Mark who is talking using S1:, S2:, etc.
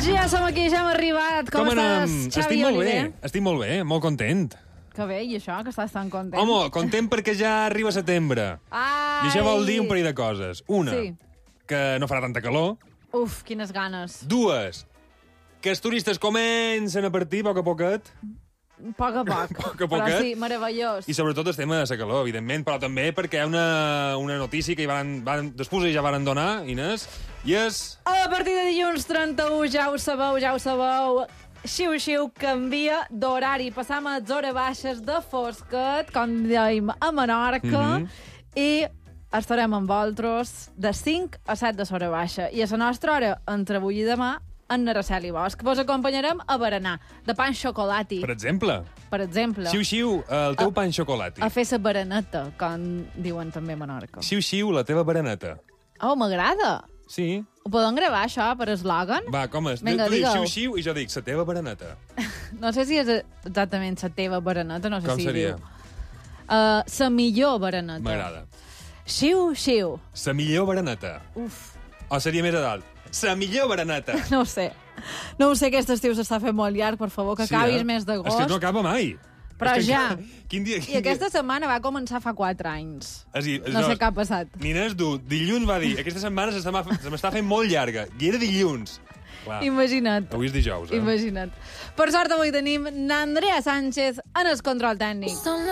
S1: Ja som aquí, ja hem arribat. Com estàs, Xavi Oliver?
S2: Estic molt bé, molt content.
S1: Que bé, i això, que estàs tan content?
S2: Home, content perquè ja arriba setembre.
S1: Ai!
S2: I això vol dir un parell de coses. Una, que no farà tanta calor.
S1: Uf, quines ganes.
S2: Dues, que els turistes comencen a partir a poc a poquet.
S1: Poc a poc. Però sí, meravellós.
S2: I sobretot el tema de la calor, evidentment, però també perquè hi ha una notícia que després ja van donar, Inés, i és...
S1: A partir de dilluns 31, ja ho sabeu, Xiu-Xiu canvia d'horari. Passam a les hores baixes de fosquet, com dèiem, a Menorca, i estarem amb vosaltres de 5 a 7 de l'hora baixa. I a la nostra hora, entre avui i demà, en Araceli Bosch. Vos acompanyarem a berenar, de pan xocolati.
S2: Per exemple. Xiu-Xiu, el teu pan xocolati.
S1: A fer la bereneta, com diuen també a Menorca.
S2: Xiu-Xiu, la teva bereneta.
S1: Oh, m'agrada.
S2: Sí.
S1: Ho podem gravar, això, per eslògan?
S2: Va, com és?
S1: Vinga,
S2: tu dius xiu-xiu i jo dic, la teva bereneta.
S1: No sé si és exactament la teva bereneta, no sé
S2: com
S1: si
S2: seria?
S1: La millor bereneta.
S2: M'agrada.
S1: Xiu-xiu.
S2: La millor bereneta.
S1: Uf.
S2: O seria més a dalt. La millor bereneta.
S1: No ho sé. No ho sé, aquest estiu s'està fent molt llarg, per favor, que acabis més d'agost.
S2: És que no acaba mai.
S1: Però ja.
S2: Quin dia?
S1: I aquesta setmana va començar fa 4 anys. No sé què ha passat.
S2: N'Inés, dilluns va dir, aquesta setmana se m'està fent molt llarga. I era dilluns. Clar.
S1: Imagina't.
S2: Avui és dijous,
S1: Imagina't. Per sort, avui tenim n'Andrea Sánchez en el control tècnic.